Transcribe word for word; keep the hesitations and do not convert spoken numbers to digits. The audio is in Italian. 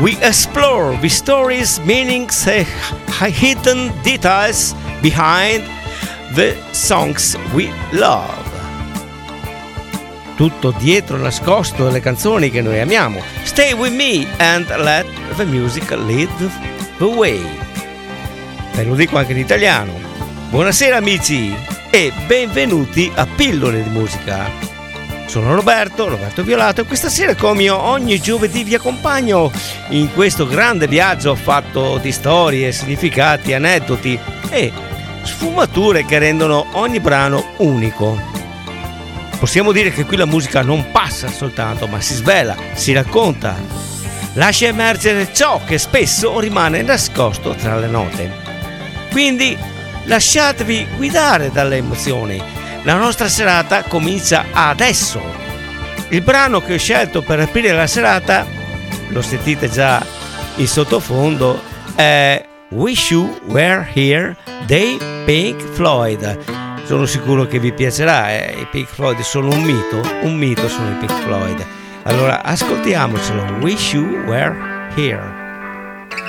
we explore the stories, meanings, and hidden details behind the songs we love. Tutto dietro nascosto delle canzoni che noi amiamo. Stay with me and let the music lead the way. Ve lo dico anche in italiano. Buonasera amici e benvenuti a Pillole di Musica. Sono Roberto, Roberto Violato, e questa sera, come io ogni giovedì, vi accompagno in questo grande viaggio fatto di storie, significati, aneddoti e sfumature che rendono ogni brano unico. Possiamo dire che qui la musica non passa soltanto, ma si svela, si racconta, lascia emergere ciò che spesso rimane nascosto tra le note. Quindi lasciatevi guidare dalle emozioni. La nostra serata comincia adesso. Il brano che ho scelto per aprire la serata, lo sentite già in sottofondo, è Wish You Were Here dei Pink Floyd. Sono sicuro che vi piacerà, eh? I Pink Floyd sono un mito, un mito sono i Pink Floyd. Allora ascoltiamocelo, Wish You Were Here.